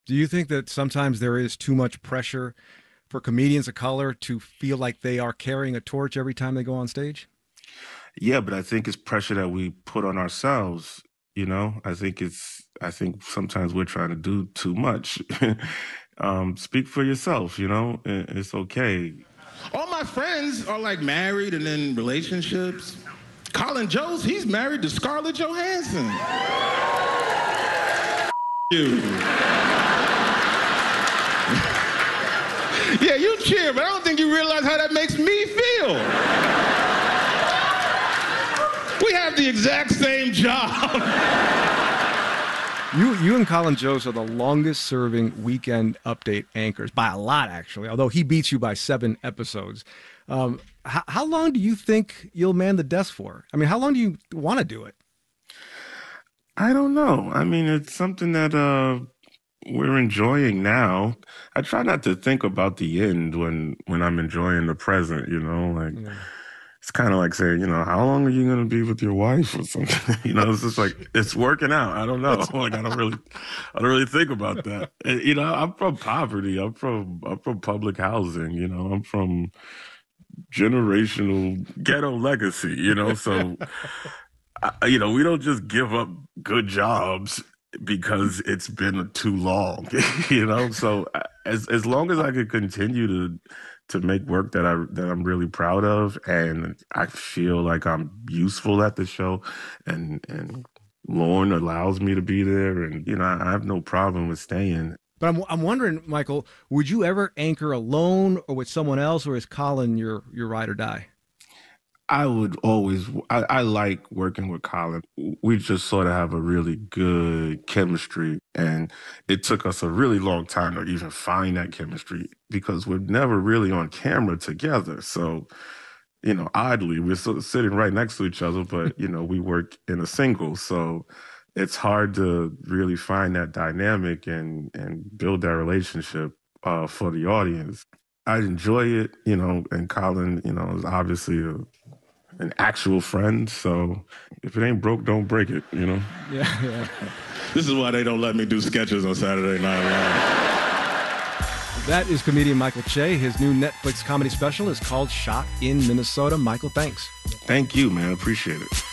Do you think that sometimes there is too much pressure for comedians of color to feel like they are carrying a torch every time they go on stage? Yeah, but I think it's pressure that we put on ourselves. I think sometimes we're trying to do too much. Speak for yourself, it's okay. All my friends are like married and in relationships. Colin Jost, he's married to Scarlett Johansson. You. Yeah, you cheer, but I don't think you realize how that makes me feel. We have the exact same job. You and Colin Jost are the longest serving Weekend Update anchors by a lot, actually, although he beats you by 7 episodes. How long do you think you'll man the desk for? I mean, how long do you want to do it? I don't know. I mean, it's something that we're enjoying now. I try not to think about the end when I'm enjoying the present, like Yeah. it's kind of like saying, how long are you going to be with your wife or something? It's just like it's working out. I don't know. Like I don't really think about that. And, I'm from poverty. I'm from public housing, I'm from generational ghetto legacy, so we don't just give up good jobs because it's been too long, So as long as I could continue to make work that I'm really proud of, and I feel like I'm useful at the show, and Lauren allows me to be there, and I have no problem with staying. But I'm wondering, Michael, would you ever anchor alone or with someone else, or is Colin your ride or die? I would always, I like working with Colin. We just sort of have a really good chemistry. And it took us a really long time to even find that chemistry because we're never really on camera together. So, oddly, we're sitting right next to each other, but, we work in a single. So it's hard to really find that dynamic and build that relationship for the audience. I enjoy it, and Colin, is obviously an actual friend. So if it ain't broke, don't break it. Yeah, yeah. This is why they don't let me do sketches on Saturday Night Live. That is comedian Michael Che. His new Netflix comedy special is called Shot in Minnesota. Michael, thanks. Thank you, man. Appreciate it.